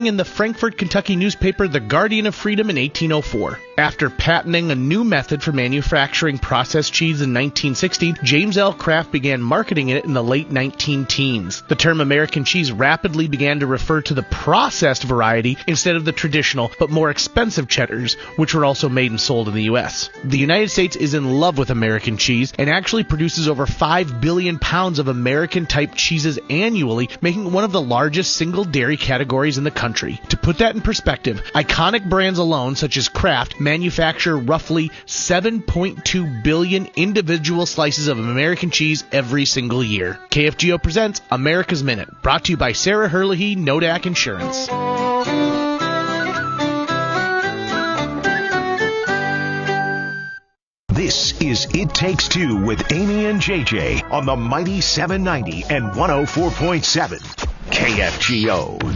in the Frankfort, Kentucky newspaper The Guardian of Freedom in 1804. After patenting a new method for manufacturing processed cheese in 1960, James L. Kraft began marketing it in the late 19-teens. The term American cheese rapidly began to refer to the processed variety instead of the traditional but more expensive cheddars, which were also made and sold in the U.S. The United States is in love with American cheese and actually produces over 5 billion pounds of American-type cheeses annually, making it one of the largest single dairy categories in the country. To put that in perspective, iconic brands alone, such as Kraft, manufacture roughly 7.2 billion individual slices of American cheese every single year. KFGO presents America's Minute, brought to you by Sarah Herlihy, Nodak Insurance. This is It Takes Two with Amy and JJ on the mighty 790 and 104.7 KFGO.